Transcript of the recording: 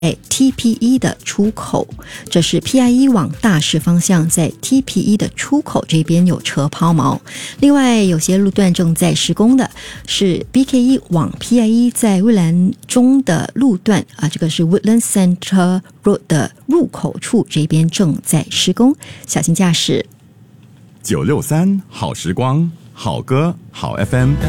TPE 的出口，这是 PIE 往大势方向在 TPE 的出口这边有车抛锚。另外有些路段正在施工的是 BKE 往 PIE 在蔚蓝中的路段这个是 Woodland Center Road 的入口处，这边正在施工，小心驾驶。 963好时光，好歌好 FM。